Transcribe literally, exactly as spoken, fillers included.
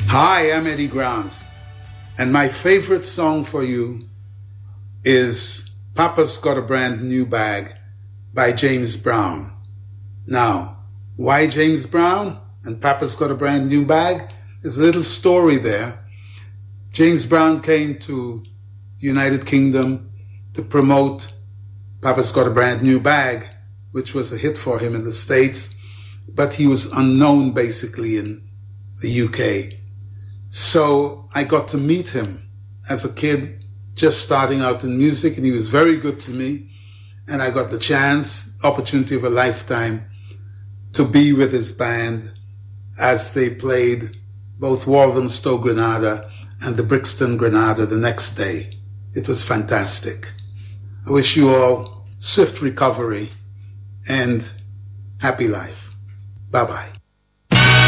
Hi, I'm Eddie Grant, and my favorite song for you is Papa's Got a Brand New Bag by James Brown. Now, why James Brown and Papa's Got a Brand New Bag? There's a little story there. James Brown came to the United Kingdom to promote Papa's Got a Brand New Bag, which was a hit for him in the States, but he was unknown basically in the U K. So I got to meet him as a kid, just starting out in music, and he was very good to me. And I got the chance, opportunity of a lifetime, to be with his band as they played both Walthamstow Granada and the Brixton Granada the next day. It was fantastic. I wish you all swift recovery and happy life. Bye-bye.